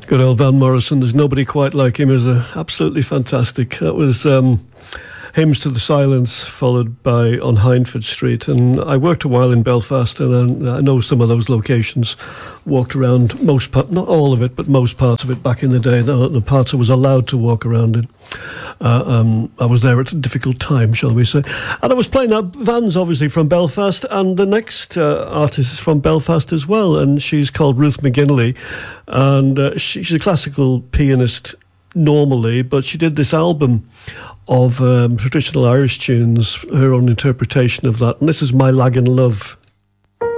Good old Van Morrison. There's nobody quite like him, is there? Absolutely fantastic. That was Hymns to the Silence, followed by On Hindford Street. And I worked a while in Belfast, and I know some of those locations. Walked around not all of it, but most parts of it back in the day, the parts I was allowed to walk around in. I was there at a difficult time, shall we say. And I was playing that. Van's obviously from Belfast, and the next artist is from Belfast as well, and she's called Ruth McGinley, and she's a classical pianist normally, but she did this album of traditional Irish tunes, her own interpretation of that, and this is My Lagan Love.